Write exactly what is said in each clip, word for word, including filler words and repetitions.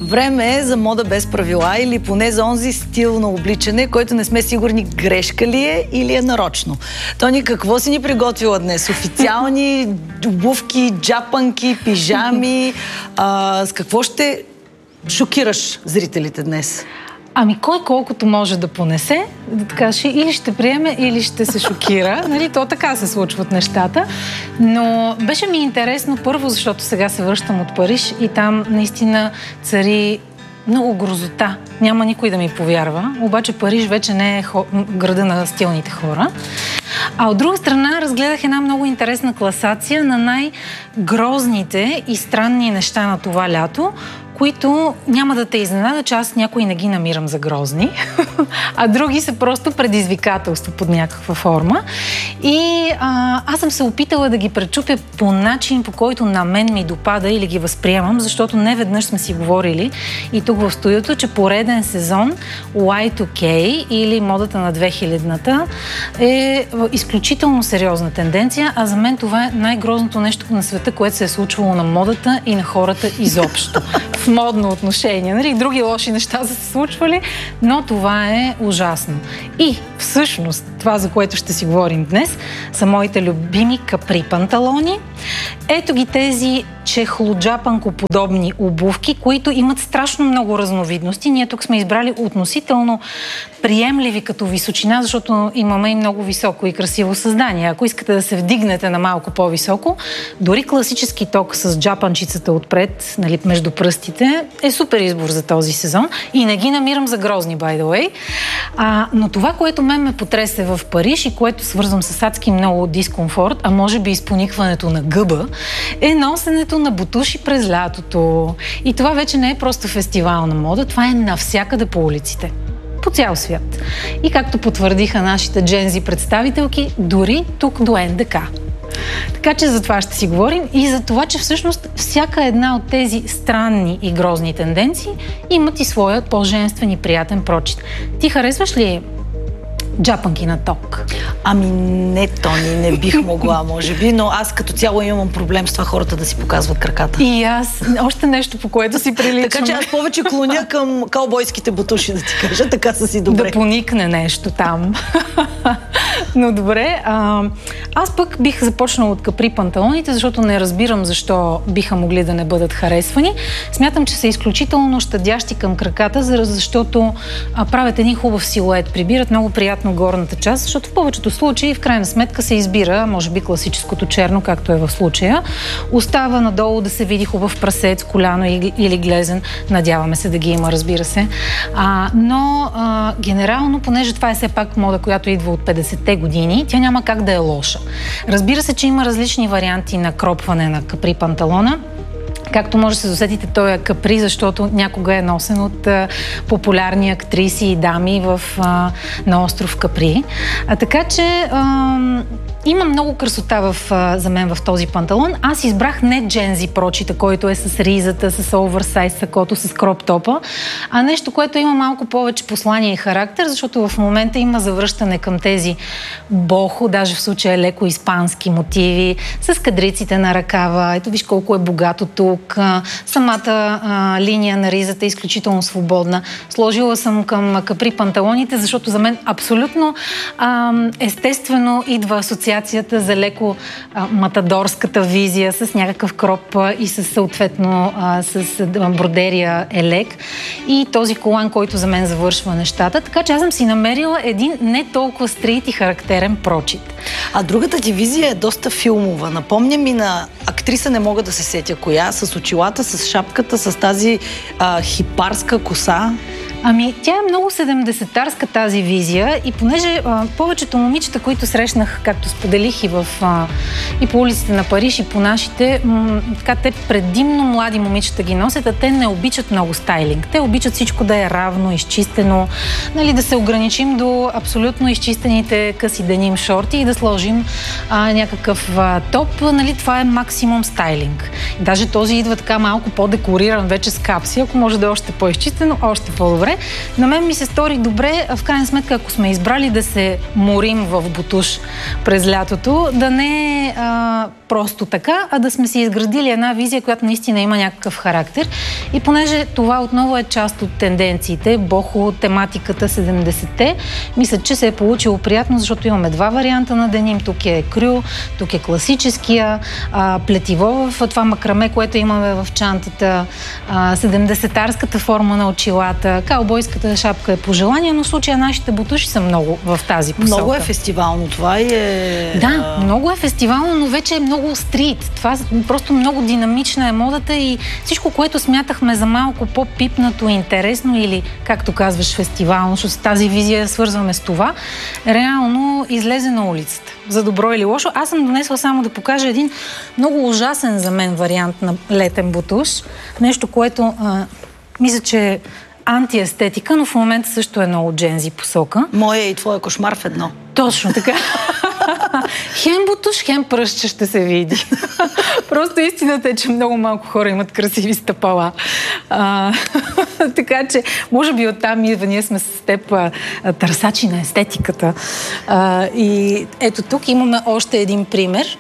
Време е за мода без правила или поне за онзи стил на обличане, който не сме сигурни грешка ли е или е нарочно. Тони, какво си ни приготвила днес? Официални обувки, джапанки, пижами. А, с какво ще шокираш зрителите днес? Ами кой колкото може да понесе, да кажеш, или ще приеме, или ще се шокира. Нали, то така се случват нещата. Но беше ми интересно първо, защото сега се връщам от Париж и там наистина цари много грозота. Няма никой да ми повярва. Обаче Париж вече не е хо... града на стилните хора. А от друга страна разгледах една много интересна класация на най-грозните и странни неща на това лято, които няма да те изненада, че аз някои не ги намирам за грозни, а други са просто предизвикателство под някаква форма. И а, аз съм се опитала да ги пречупя по начин, по който на мен ми допада или ги възприемам, защото не веднъж сме си говорили и тук в студиото, че пореден сезон уай ту кей или модата на две хилядната е изключително сериозна тенденция, а за мен това е най-грозното нещо на света, което се е случвало на модата и на хората изобщо. В модно отношение. Нали? Други лоши неща са се случвали, но това е ужасно. И всъщност това, за което ще си говорим днес, са моите любими капри панталони. Ето ги тези чехлоджапанко-подобни обувки, които имат страшно много разновидности. Ние тук сме избрали относително приемливи като височина, защото имаме и много високо и красиво създание. Ако искате да се вдигнете на малко по-високо, дори класически ток с джапанчицата отпред, нали, между пръстите, е супер избор за този сезон. И не ги намирам за грозни, by the way. А, но това, което мен ме потресе в Париж и което свързвам с адски много дискомфорт, а може би изпоникването на гъба, е носенето на бутуши през лятото. И това вече не е просто фестивал на мода, това е навсякъде по улиците. По цял свят. И както потвърдиха нашите джензи представителки, дори тук до ен де ка. Така че за това ще си говорим и за това, че всъщност всяка една от тези странни и грозни тенденции имат и своя по-женствен и приятен прочит. Ти харесваш ли джапанки на ток? Ами не, Тони, не бих могла, може би, но аз като цяло имам проблем с това хората да си показват краката. И аз, още нещо, по което си приличам. Така че аз повече клоня към каубойските бутуши, да ти кажа, така са си добре. Да поникне нещо там. Но добре, а, аз пък бих започнала от капри панталоните, защото не разбирам защо биха могли да не бъдат харесвани. Смятам, че са изключително щадящи към краката, защото а, правят един хубав силует, прибират много приятно горната част, защото в повечето случаи в крайна сметка се избира, може би класическото черно, както е в случая. Остава надолу да се види хубав прасец, коляно или глезен. Надяваме се да ги има, разбира се. А, но а, генерално, понеже това е все пак мода, която идва от петдесетте години, тя няма как да е лоша. Разбира се, че има различни варианти на кропване на капри панталона. Както може да се досетите, той е капри, защото някога е носен от а, популярни актриси и дами в, а, на остров Капри. А, така че а, има много красота в, а, за мен в този панталон. Аз избрах не джензи прочита, който е с ризата, с оверсайз сакото, с кроп топа, а нещо, което има малко повече послание и характер, защото в момента има завръщане към тези бохо, даже в случая леко испански мотиви, с кадриците на ръкава. Ето виж колко е богато тук. Самата а, линия на ризата е изключително свободна. Сложила съм към капри панталоните, защото за мен абсолютно а, естествено идва асоциацията за леко а, матадорската визия с някакъв кроп а, и с съответно а, с а, бродерия елек и този колан, който за мен завършва нещата. Така че аз съм си намерила един не толкова стрит и характерен прочит. А другата ти визия е доста филмова. Напомня ми на актриса, не мога да се сетя коя, с очилата, с шапката, с тази а, хипарска коса. Ами, тя е много седемдесетарска тази визия и понеже а, повечето момичета, които срещнах, както споделих и, в, а, и по улиците на Париж и по нашите, м- така те предимно млади момичета ги носят, а те не обичат много стайлинг. Те обичат всичко да е равно, изчистено, нали, да се ограничим до абсолютно изчистените къси деним шорти и да сложим а, някакъв а, топ. Нали, това е максимум стайлинг. И даже този идва така малко по-декориран вече с капси, ако може да е още по-изчистено, още по-добре. по-добре. На мен ми се стори добре, в крайна сметка, ако сме избрали да се морим в Ботуш през лятото, да не е а, просто така, а да сме си изградили една визия, която наистина има някакъв характер. И понеже това отново е част от тенденциите, бохо, тематиката седемдесетте, мисля, че се е получило приятно, защото имаме два варианта на деним. Тук е крю, тук е класическия, а, плетиво в това макраме, което имаме в чантата, а, седемдесетарската форма на очилата, каубойската шапка е по желание, но в случая нашите бутуши са много в тази посока. Много е фестивално това и е... Да, много е фестивално, но вече е много стрит. Това просто много динамична е модата и всичко, което смятахме за малко по-пипнато, интересно или, както казваш, фестивално, защото с тази визия свързваме с това, реално излезе на улицата. За добро или лошо. Аз съм донесла само да покажа един много ужасен за мен вариант на летен бутуш. Нещо, което а, мисля, че е антиестетика, но в момента също е много джензи посока. Моя и твоя кошмар в едно. Точно така. Хем бутуш, хем пръстче ще се види. Просто истината е, че много малко хора имат красиви стъпала. А, така че, може би оттам идва, ние сме с теб а, търсачи на естетиката. А, и ето тук имаме още един пример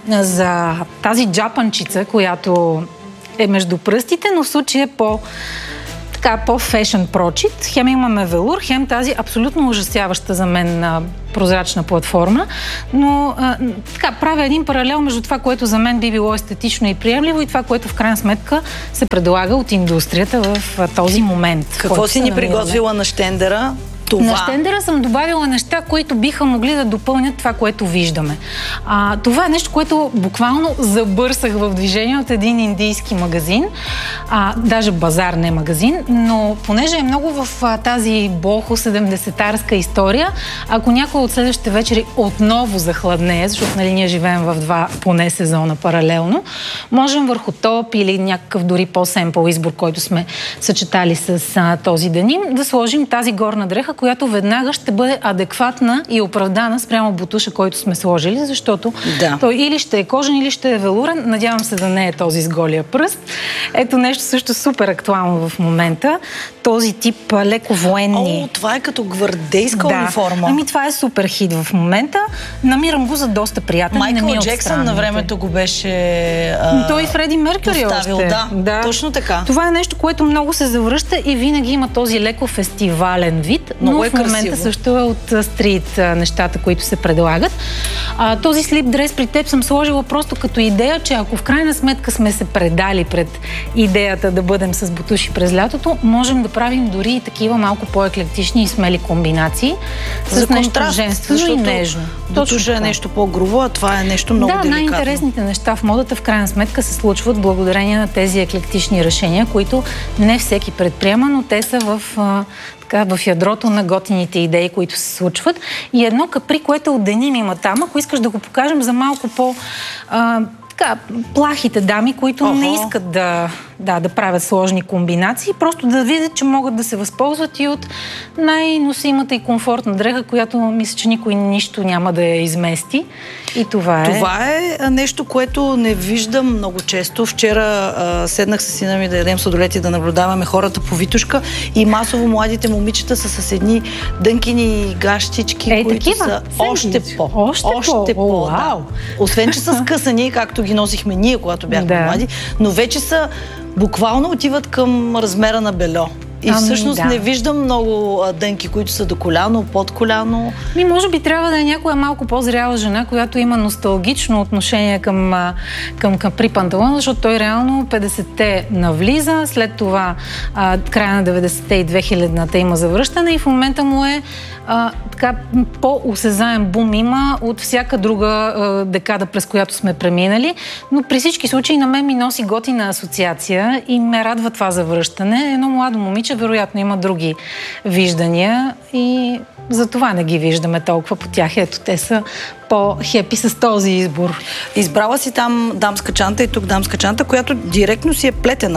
за тази джапанчица, която е между пръстите, но в случая е по... така по-фешън прочит. Хем имаме велур, хем тази абсолютно ужасяваща за мен а, прозрачна платформа, но а, така правя един паралел между това, което за мен би било естетично и приемливо и това, което в крайна сметка се предлага от индустрията в а, този момент. Какво си ни приготвила на щендера? Това. На щендера съм добавила неща, които биха могли да допълнят това, което виждаме. А, това е нещо, което буквално забърсах в движение от един индийски магазин, а, даже базар, не магазин, но понеже е много в а, тази бохо седемдесетарска история, ако някой от следващите вечери отново захладнее, защото нали, ние живеем в два поне сезона паралелно, можем върху топ или някакъв дори по-семпъл избор, който сме съчетали с а, този деним, да сложим тази горна дреха, която веднага ще бъде адекватна и оправдана спрямо бутуша, който сме сложили, защото да. Той или ще е кожен, или ще е велурен. Надявам се да не е този с голия пръст. Ето нещо също супер актуално в момента. Този тип леко военни. О, това е като гвардейска да. униформа. Ами това е супер хит в момента. Намирам го за доста приятен. Майкъл Джексън на времето го беше а... той и Фреди Меркюри поставил, още. Да, да, точно така. Това е нещо, което много се завръща и винаги има този леко фестивален вид. Но много е в момента красиво. Също е от стрит нещата, които се предлагат. А, този слип дрес при теб съм сложила просто като идея, че ако в крайна сметка сме се предали пред идеята да бъдем с бутуши през лятото, можем да правим дори и такива малко по-еклектични и смели комбинации за с нещо женствено и нежно. Бутуша е нещо по-грубо, а това е нещо много да, деликатно. Да, най-интересните неща в модата в крайна сметка се случват благодарение на тези еклектични решения, които не всеки предприема, но те са в в ядрото на готините идеи, които се случват. И едно капри, което от деним има там, ако искаш да го покажем за малко по а, така, плахите дами, които Охо. не искат да, да, да правят сложни комбинации, просто да видят, че могат да се възползват и от най-носимата и комфортна дреха, която мисля, че никой нищо няма да я измести. И това е... Това е нещо, което не виждам много често. Вчера а, седнах с сина ми да ядем сладолет и да наблюдаваме хората по Витушка и масово младите момичета са с едни дънкини гащички, Ей, които такива? са още по. Още, още по, по да. Освен, че са скъсани, както ги носихме ние, когато бяхме да. млади, но вече са буквално отиват към размера на бельо. И ами, всъщност да. не виждам много а, дънки, които са до коляно, под коляно. Ми, може би трябва да е някоя малко по-зряла жена, която има носталгично отношение към, към капри панталона, защото той реално петдесетте навлиза, след това а, края на деветдесетте и две хилядната има завръщане и в момента му е а, така по-осезаем бум има от всяка друга а, декада, през която сме преминали, но при всички случаи на мен ми носи готина асоциация и ме радва това завръщане. Едно младо момиче вероятно има други виждания и за това не ги виждаме толкова по тях. Ето, те са по-хепи с този избор. Избрала си там дамска чанта и тук дамска чанта, която директно си е плетена.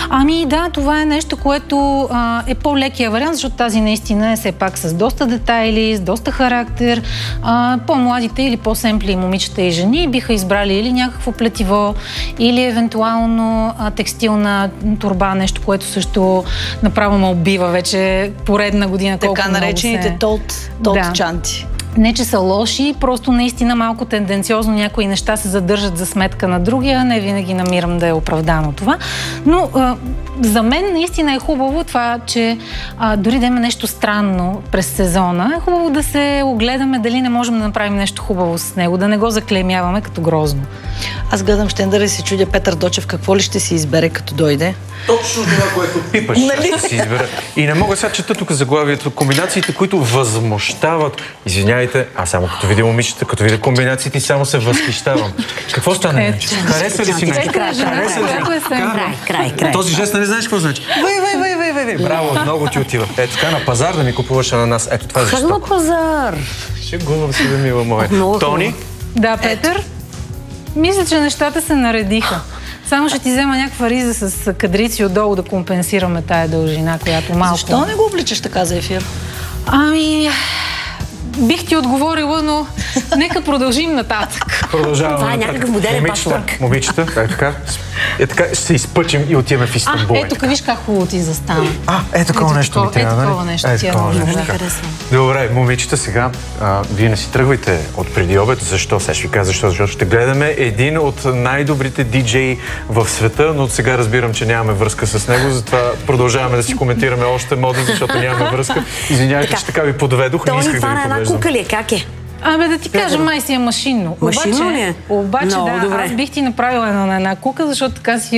Ами да, това е нещо, което а, е по-лекия вариант, защото тази наистина е все пак с доста детайли, с доста характер. А, по-младите или по-семпли момичета и жени биха избрали или някакво плетиво, или евентуално а, текстилна торба, нещо, което също направо ме убива вече поредна година. Така наречените се... толт, толт да. чанти. Не, че са лоши, просто наистина малко тенденциозно някои неща се задържат за сметка на другия. Не винаги намирам да е оправдано това. Но а, за мен наистина е хубаво това, че а, дори да има нещо странно през сезона, е хубаво да се огледаме дали не можем да направим нещо хубаво с него, да не го заклеймяваме като грозно. Аз гледам щендъра и се чудя Петър Дочев какво ли ще си избере като дойде. Точно това, което пипаш, ще си избере. И не мога сега чета тук заглавието. Комбинациите, които възмущават. Извинявайте, аз само като видя момичета, като видя комбинациите, само се възхищавам. Какво стане? Хареса ли си нещо? Хареса ли си? Край, край, край. Този жест не знаеш какво значи. Вай, вай, вай, вай, вай. Браво, много ти отива. Ето така, на пазар да ми купуваш на нас. Ето това защо. Как на пазар? Шегувам се, да мила моя. Тони? Да, Петър? Мисля, че нещата се наредиха. Само ще ти взема някаква риза с кадрици отдолу да компенсираме тая дължина, която малко... Защо не го обличаш така за ефир? Ами... Бих ти отговорила, но нека продължим нататък. Продължаваме. Това е някакъв модерен пашворк. Момичета, е така. Е така, ще се изпъчим и отиваме в Истанбул. А, ето, виж как хубаво ти застана. А, е такова нещо ми трябва, нали? Е такова нещо ти е нужно. Добре, момичета, сега а, вие не си тръгвайте от преди обед. Защо? Сега ще ви кажа защо. Защото ще гледаме един от най-добрите диджеи в света, но сега разбирам, че нямаме връзка с него, затова продължаваме да си коментираме още мода, защото нямаме връзка. Извинявайте, че така ви подведох, не исках да ви подвеждам. Кука ли е? Как е? Абе да ти кажа, май си е машинно. Машинно ли е? Обаче, Много да, добре. Аз бих ти направила едно на една кука, защото така си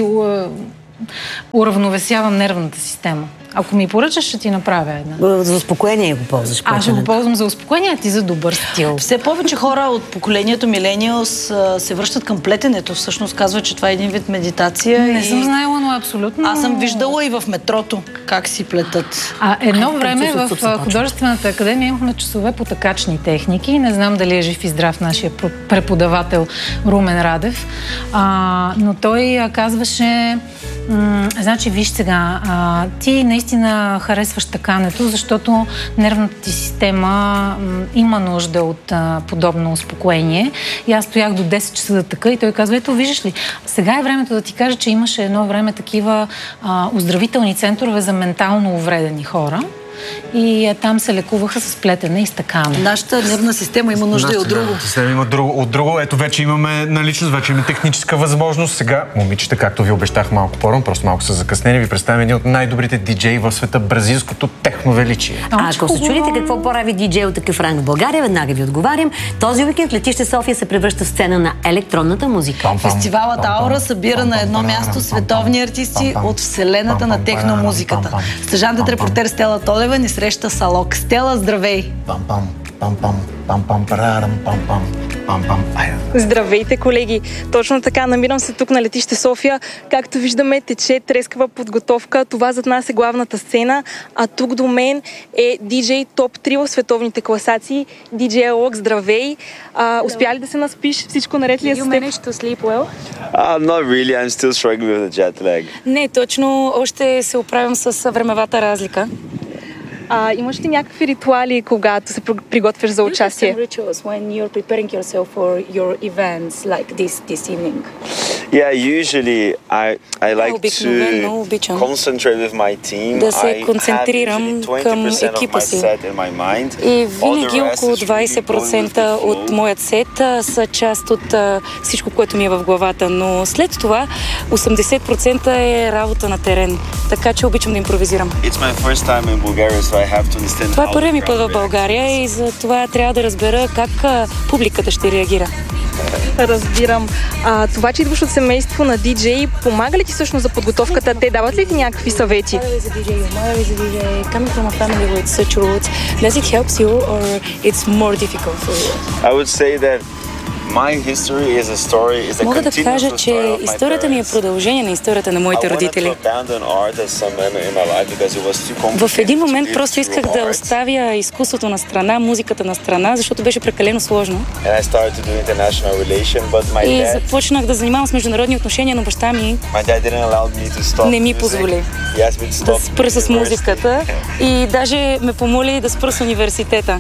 уравновесявам нервната система. Ако ми поръчаш, ще ти направя една. За успокоение го ползваш. Аз ще го ползвам за успокоение, а ти за добър стил. Все повече хора от поколението милениалс се връщат към плетенето. Всъщност казва, че това е един вид медитация. Не и... съм знаела, но абсолютно... Аз съм виждала и в метрото как си плетат. А едно време в Художествената академия имахме часове по такачни техники. Не знам дали е жив и здрав нашия преподавател Румен Радев. А, но той казваше... М- значи, виж сега, а, ти наистина харесваш такането, защото нервната ти система м- има нужда от а, подобно успокоение. И аз стоях до десет часа да така и той казва, ето, виждаш ли, сега е времето да ти кажа, че имаше едно време такива а, оздравителни центрове за ментално увредени хора. И а, там се лекуваха с плетене и стакана. Нашата нервна система има нужда и от друго. Система има друго, от друго. Ето вече имаме наличност, вече имаме техническа възможност. Сега, момичета, както ви обещах малко по-рано, просто малко са закъснени, ви представям един от най-добрите диджеи в света, бразилското техновеличие. А ако се чудите какво прави диджей от такъв ранг в България, веднага ви отговарям. Този уикенд летище София се превръща в сцена на електронната музика. Фестивалът Аура събира на едно място световни артисти от вселената на техномузиката. Стъжантът репортер Стела Толева ни среща Салок. Стела, здравей! Здравейте, колеги! Точно така, намирам се тук на летище София. Както виждаме, тече трескава подготовка. Това зад нас е главната сцена, а тук до мен е диджей топ три в световните класации. диджей Алок, здравей! А, успя ли да се наспиш? Всичко наред ли е с теб? To sleep well? Uh, not really. I'm still struggling with the jet lag. Не, точно. Още се оправям с времевата разлика. А, имаш ли някакви ритуали, когато се приготвяш за участие? Some rituals when you're preparing yourself for your events like this this evening. Yeah, usually I I like обикновено, to обичам concentrate with my team. да се I концентрирам към екипа си. И винаги около двайсет процента от моят сет са част от всичко, което ми е в главата, но след това осемдесет процента е работа на терен. Така че обичам да импровизирам. It's my first time in Bulgaria, so I have to understand. Това е първият ми път в България и за това трябва да разбера как публиката ще реагира. Разбирам. А, това, че идваш от семейство на диджей, помага ли ти всъщност за подготовката? Те дават ли ти някакви съвети? I would say that Мога да кажа, че историята ми е продължение на историята на моите родители. В един момент просто исках да оставя изкуството на страна, музиката на страна, защото беше прекалено сложно. И започнах да занимавам с международни отношения, но баща ми не ми позволи да спра с музиката и даже ме помоли да спра с университета.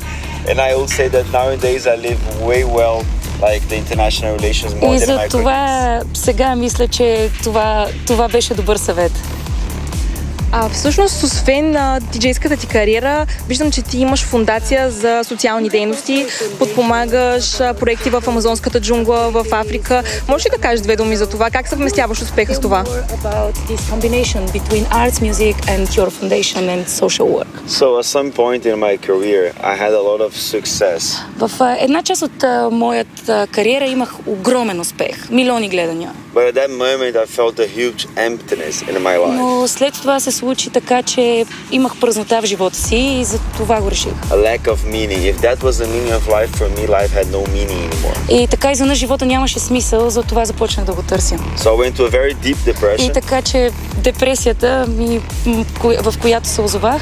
И за това сега мисля, че това, това беше добър съвет. А всъщност, освен на диджейската ти кариера, виждам, че ти имаш фондация за социални дейности, подпомагаш проекти в Амазонската джунгла, в Африка. Можеш ли да кажеш две думи за това? Как съвместяваш успеха с това? В една част от моята кариера имах огромен успех, милиони гледания. Но след това се случи така, че имах празнота в живота си и за това го реших. И така изведнъж живота нямаше смисъл, за това започнах да го търся. So и така, че депресията ми, в която се озовах,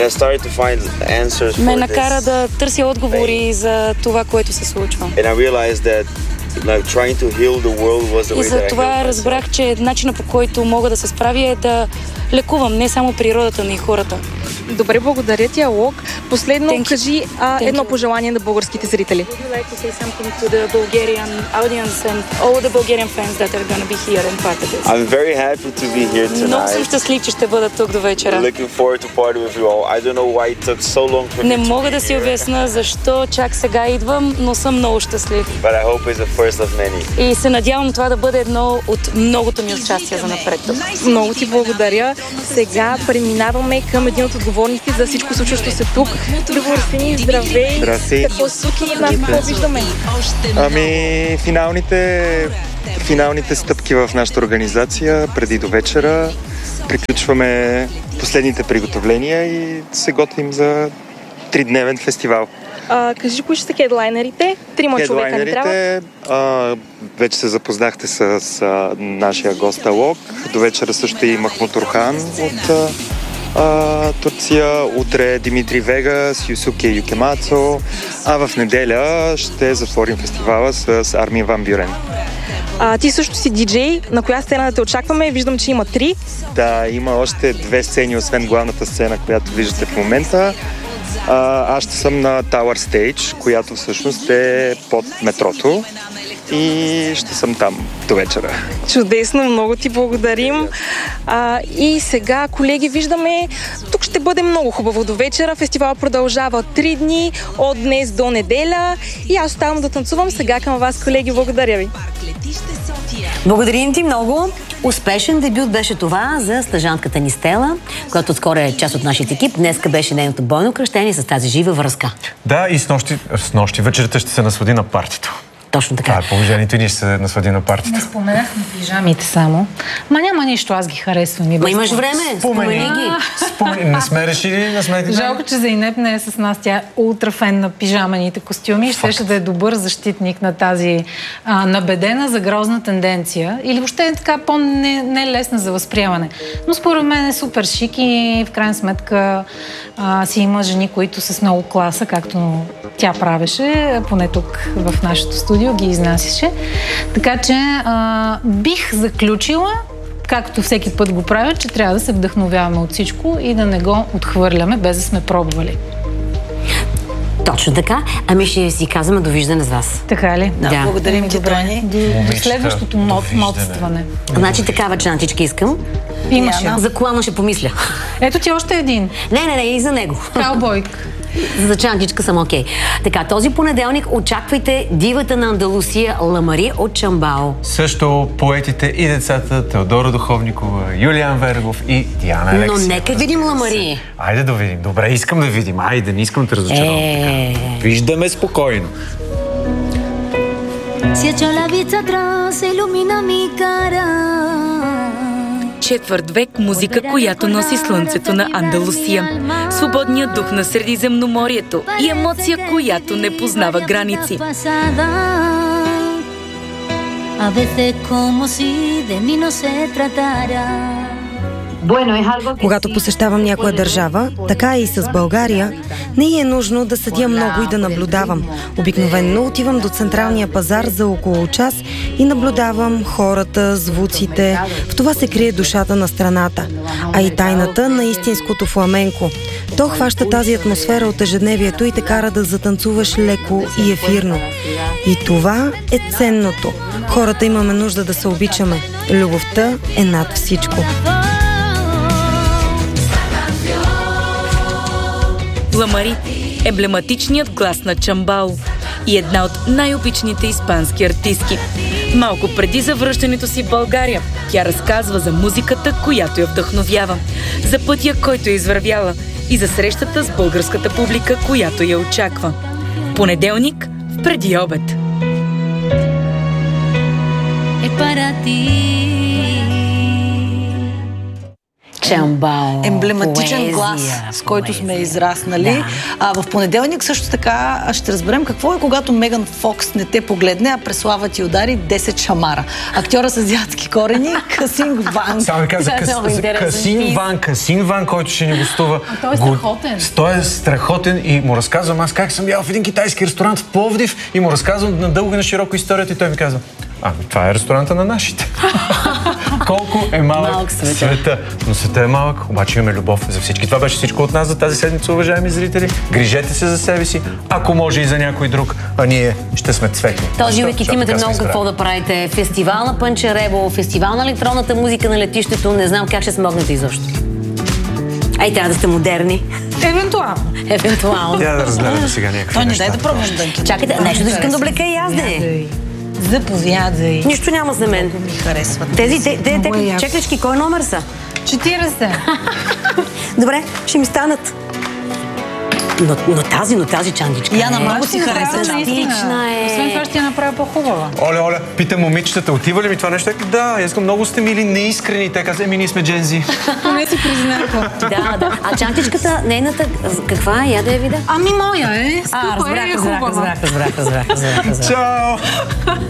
ме накара да търся отговори за това, което се случва. Like trying to heal the world was the way и за това разбрах, че начинът, по който мога да се справя, е да лекувам не само природата, но и хората. Добре, благодаря ти, Алок. Последно Thank кажи а, едно пожелание на българските зрители. I'm very happy to be here tonight. Много съм щастлив, че ще бъда тук до вечера. Looking forward to party with you all. I don't know why it took so long for me. Не мога да си обясня защо чак сега идвам, но съм много щастлив. But I hope it's the first of many. И се надявам това да бъде едно от многото ми участия за напред. Много ти благодаря. Сега преминаваме към един от отговорните за всичко случващо се тук. Григор Сини, здравей! Здрасти! Какво се случи и нас какво виждаме? Ами, финалните, финалните стъпки в нашата организация преди до вечера. Приключваме последните приготовления и се готвим за тридневен фестивал. А, кажи, кои ще са хедлайнерите? Трима човека ни трябва. А, вече се запознахте с а, нашия гост Алок. До вечера също и Махмут Орхан от а, Турция. Утре Димитри Вегас, Юсуке Юкемацо. А в неделя ще затворим фестивала с Армин Ван Бюрен. А, ти също си диджей. На коя сцена да те очакваме? Виждам, че има три. Да, има още две сцени, освен главната сцена, която виждате в момента. А, аз ще съм на Tower Stage, която всъщност е под метрото и ще съм там до вечера. Чудесно, много ти благодарим. А, и сега, колеги, виждаме, тук ще бъде много хубаво до вечера. Фестивал продължава три дни, от днес до неделя. И аз оставам да танцувам сега към вас, колеги. Благодаря ви. Благодарим ти много. Успешен дебют беше това за стажантката ни Стела, която отскоро е част от нашия екип. Днеска беше нейното бойно кръщение с тази жива връзка. Да, и с нощи, с нощи вечерта ще се наслади на партито. Точно така. Това е положението и ние ще се наслади на партито. Не споменахме пижамите само. Ма няма нищо, аз ги харесвам. И Ма имаш време, спомени ги. Спомени. Не сме решили, не сме ти. Жалко, че Зайнеп не е с нас. Тя е ултра фен на пижамените костюми и щеше да е добър защитник на тази а, набедена за грозна тенденция. Или въобще е така по-нелесна за възприемане. Но според мен е супер шик и в крайна сметка а, си има жени, които са с много класа, както тя правеше, поне тук в нашото студио ги изнасяше. Така че а, бих заключила, както всеки път го правя, че трябва да се вдъхновяваме от всичко и да не го отхвърляме, без да сме пробвали. Точно така. Ами ще си казваме довиждане с вас. Така ли? Да, да. Благодарим ти, Тони. До, до следващото модстване. Значи такава чантичка искам. Имаш я. За колана ще помисля. Ето ти още един. Не, не, не, и за него. Каубойк. За чантичка съм окей. Така, този понеделник очаквайте дивата на Андалусия Ламари от Чамбао. Също поетите и децата Теодора Духовникова, Юлиан Вергов и Диана Алексиева. Но нека видим Ламари. Айде да видим. Добре, искам да видим. Айде, не искам да те разочаровам. Е... Виждаме спокойно. Четвърт век музика, която носи слънцето на Андалусия, свободния дух на Средиземноморието и емоция, която не познава граници. a veces como si de mí no se tratara. Когато посещавам някоя държава, така и с България, не е нужно да седя много и да наблюдавам. Обикновено отивам до централния пазар за около час и наблюдавам хората, звуците. В това се крие душата на страната, а и тайната на истинското фламенко. То хваща тази атмосфера от ежедневието и те кара да затанцуваш леко и ефирно. И това е ценното. Хората имаме нужда да се обичаме. Любовта е над всичко. Ла Мари, емблематичният глас на Чамбал и една от най-обичните испански артистки. Малко преди завръщането си в България, тя разказва за музиката, която я вдъхновява, за пътя, който е извървяла и за срещата с българската публика, която я очаква. Понеделник в преди обед. Е para ti. Чамбал, емблематичен поезия, глас, с който поезия. сме израснали. Да. А в понеделник също така ще разберем какво е, когато Меган Фокс не те погледне, а Преслава ти удари десет шамара. Актьора с азиатски корени Касин Ван. Само ви каза, Касин Ван, Касин Ван, който ще ни гостува. А той е страхотен. Той е страхотен и му разказвам аз как съм ял в един китайски ресторант в Пловдив и му разказвам надълго и на широко историята и той ми казва: а, това е ресторанта на нашите. Колко е малък, малък света. света. Но света е малък, обаче имаме любов за всички. Това беше всичко от нас за тази седмица, уважаеми зрители. Грижете се за себе си, ако може и за някой друг, а ние ще сме цветни. Този век имате много какво да правите. Фестивал на Панчарево, фестивал на електронната музика на летището. Не знам как ще смогнете изобщо. Ай, трябва да сте модерни. Евентуално. Евентуално. Трябва да разгледаме сега някакви Той не неща. дай да пробваш дънки. Чакайте, нещо да искам да облека и аз, не. Заповядай. Нищо няма за мен. Ми харесват. Тези те, те, те, чеклички, кой номер са? четиридесет. Добре, ще ми станат. Но, но тази, но тази чандичка. Яна, много си хареса. Чандична е. Освен това ще я направя по-хубава. Оля, Оля, пита момичетата, отива ли ми това нещо? Да, искам, много сте мили, неискрени. Те каза, еми ние сме джензи. Поне си признаха. Да, да. А чантичката, нейната, каква е? Я да я видя. Ами моя е. А, разбрах, е разбрах, разбрах, разбрах, разбрах, разбрах. Чао!